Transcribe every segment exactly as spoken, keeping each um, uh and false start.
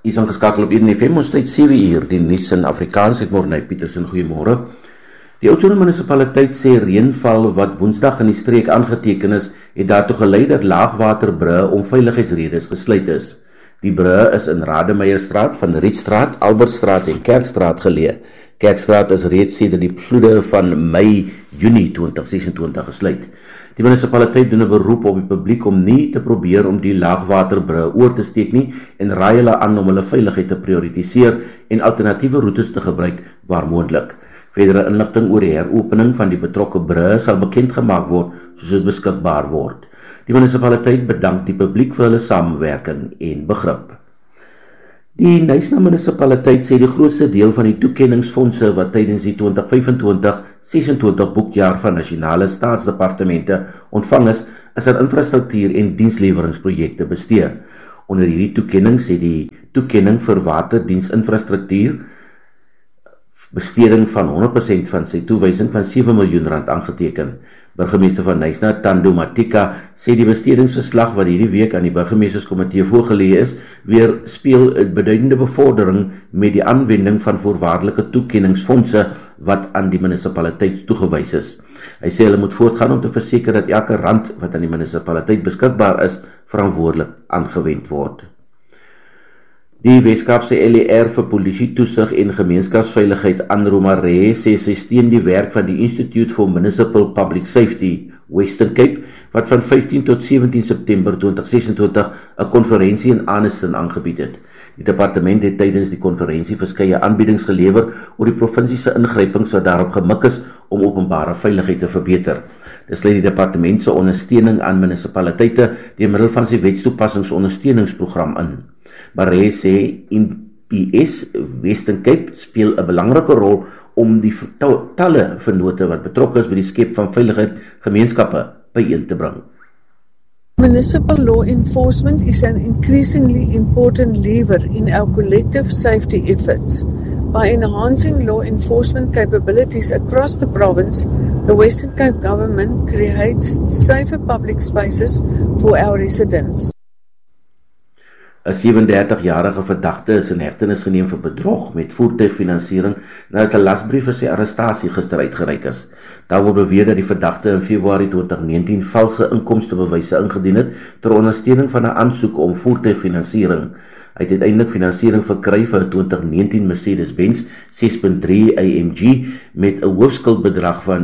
Is aangeskakel op Eden F M, ons tyd sewe uur, die nuus in Afrikaans, het Morney Petersen, goeiemôre. Die Oudtshoorn munisipaliteit sê reënval wat Woensdag in die streek aangeteken is, het daartoe gelei dat laagwaterbrûe om veiligheidsredes gesluit is. Die brûe is in Rademeyerstraat, Van Rietstraat, Albertstraat en Kerkstraat geleë. Kerkstraat is reeds sedert die vloede van Mei, Junie twintig sesentwintig gesluit. Die munisipaliteit doen 'n beroep op die publiek om nie te probeer om die laagwaterbrûe oor te steek nie en raai hulle aan om hulle veiligheid te prioritiseer en alternatiewe roetes te gebruik waar moontlik. Verdere inligting oor die heropening van die betrokke brûe sal bekend gemaak word soos dit beskikbaar word. Die munisipaliteit bedank die publiek vir hulle samewerking en begrip. Die Knysna munisipaliteit sê die grootste deel van die toekenningsfondse wat tydens die twintig vyfentwintig sesentwintig boekjaar van nasionale staatsdepartemente ontvang is, is aan infrastruktuur en diensleweringsprojekte bestee. Onder hierdie toekenning sê die toekenning vir waterdiensinfrastruktuur besteding van honderd persent van sy toewysing van sewe miljoen rand aangeteken. Burgemeester van Knysna, Tando Matika, sê die bestedingsverslag wat hierdie week aan die burgemeesterskomitee voorgelê is, weer speel 'n beduidende bevordering met die aanwending van voorwaardelike toekenningsfondse wat aan die munisipaliteit toegewys is. Hy sê hulle moet voortgaan om te verseker dat elke rand wat aan die munisipaliteit beskikbaar is, verantwoordelik aangewend word. Die Weskaapse L E R vir Polisie Toesig en Gemeenskapsveiligheid, Anro Maree, sê sy steun die werk van die Institute for Municipal Public Safety, Western Cape, wat van vyftien tot sewentien September twintig sesentwintig 'n konferensie in Anniston aangebied het. Die departement het tydens die konferensie verskeie aanbiedings gelewer oor die provinsie se ingrypings wat daarop gemik is om openbare veiligheid te verbeter. Dit sluit die departement se ondersteuning aan munisipaliteite deur middel van sy wetstoepassingsondersteuningsprogram in. Maree sê N P S Western Cape speel 'n belangrike rol om die talle vennote wat betrokke is by die skep van veiligheid gemeenskappe byeen te bring. Municipal law enforcement is an increasingly important lever in our collective safety efforts. By enhancing law enforcement capabilities across the province, the Western Cape government creates safer public spaces for our residents. 'n sewendertigjarige verdagte is in hegtenis geneem vir bedrog met voertuigfinansiering nadat 'n lasbrief vir sy arrestasie gister uitgereik is. Daar word beweer dat die verdagte in Februarie twintig negentien valse inkomstebewyse ingedien het ter ondersteuning van 'n aansoek om voertuigfinansiering. Hy het uiteindelik finansiering verkry vir 'n twintig negentien Mercedes-Benz ses punt drie A M G met 'n hoofskuldbedrag van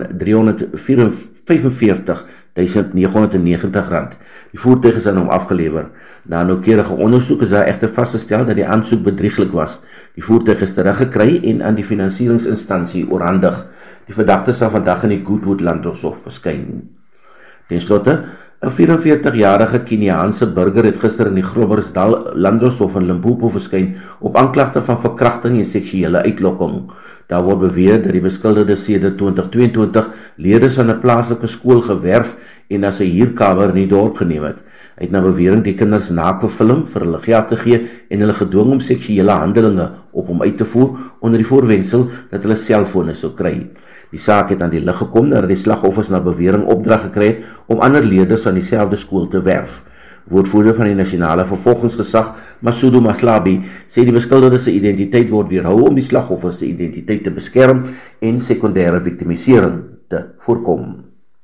driehonderdvyfenveertigduisend negenhonderdnegentig rand. Die voertuig is aan hom afgelewer. Na noukeurige ondersoek is daar egter vasgestel dat die aansoek bedrieglik was. Die voertuig is teruggekry en aan die finansieringsinstansie oorhandig. Die verdagte sal vandag in die Goodwood Landdroshof verskyn. Ten slotte, 'n vyrenveertigjarige Keniaanse burger het gister in die Groblersdal Landdroshof in Limpopo verskyn op aanklagte van verkrachting en seksuele uitlokking. Daar word beweer dat die beskuldigde sedert twintig tweeëntwintig leerders aan 'n plaaslike skool gewerf en as 'n huurkamer in die dorp geneem het. Hy het na bewering die kinders naak gefilm vir hulle geld te gee en hulle gedwing om seksuele handelinge op hom uit te voer onder die voorwendsel dat hulle selfone sou kry. Die saak het aan die lig gekom nadat die slagoffers na bewering opdrag gekry het om ander leerders van dieselfde skool te werf. Woordvoerder van die nasionale vervolgingsgesag, Masudu Maslabi, sê die beskuldigde se identiteit word weerhou om die slagoffers se identiteit te beskerm en sekondêre victimisering te voorkom.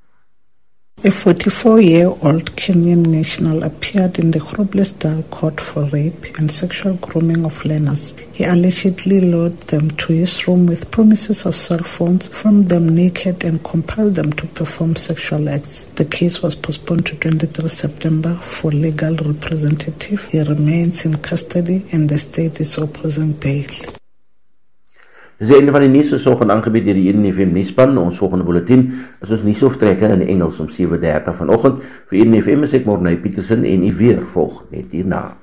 A forty-four-year-old Kenyan national appeared in the Groblersdal court for rape and sexual grooming of learners. He allegedly lured them to his room with promises of cell phones, filmed them naked and compelled them to perform sexual acts. The case was postponed to twenty-third September for legal representative. He remains in custody and the state is opposing bail. Dis die einde van die nuus, is volgende aangebied deur die Eden F M nuusspan. Ons volgende bulletin is ons nuusoftrekke in Engels om sewe dertig vanoggend. Vir Eden F M is ek Morney Petersen en u weer volg net hierna.